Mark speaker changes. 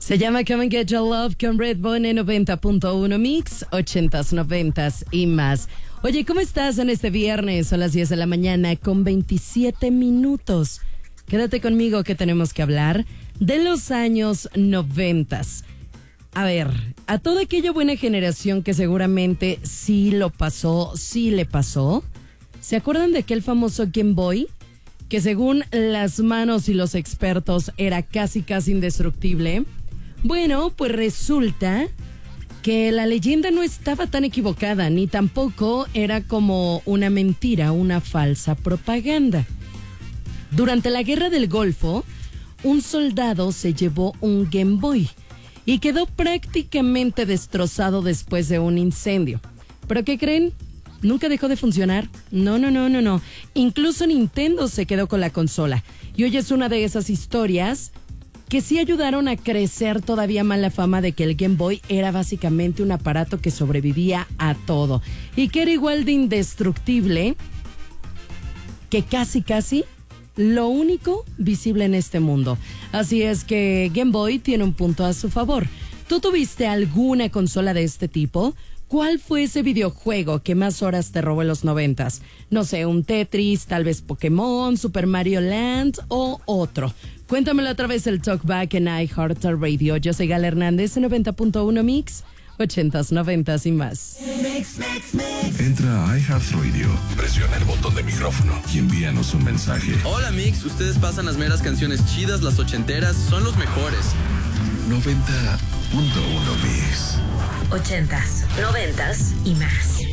Speaker 1: Se llama Come and Get Your Love con Redbone en 90.1 Mix, 80s, 90s y más. Oye, ¿cómo estás en este viernes? Son las 10 de la mañana con 27 minutos. Quédate conmigo que tenemos que hablar de los años 90. A ver, a toda aquella buena generación que seguramente sí lo pasó, sí le pasó. ¿Se acuerdan de aquel famoso Game Boy? Que según las manos y los expertos era casi indestructible. Bueno, pues resulta que la leyenda no estaba tan equivocada, ni tampoco era como una mentira, una falsa propaganda. Durante la Guerra del Golfo, un soldado se llevó un Game Boy y quedó prácticamente destrozado después de un incendio. ¿Pero qué creen? Nunca dejó de funcionar. No. Incluso Nintendo se quedó con la consola. Y hoy es una de esas historias que sí ayudaron a crecer todavía más la fama de que el Game Boy era básicamente un aparato que sobrevivía a todo y que era igual de indestructible que casi lo único visible en este mundo. Así es que Game Boy tiene un punto a su favor. ¿Tú tuviste alguna consola de este tipo? ¿Cuál fue ese videojuego que más horas te robó en los 90s? No sé, un Tetris, tal vez Pokémon, Super Mario Land o otro. Cuéntamelo a través del Talkback en iHeartRadio. Yo soy Gala Hernández en 90.1 Mix, 80s, 90s y más.
Speaker 2: Entra a iHeartRadio, presiona el botón de micrófono y envíanos un mensaje.
Speaker 3: Hola Mix, ustedes pasan las meras canciones chidas, las ochenteras, son los mejores.
Speaker 2: 90.1 Mix.
Speaker 4: 80s, 90s y más.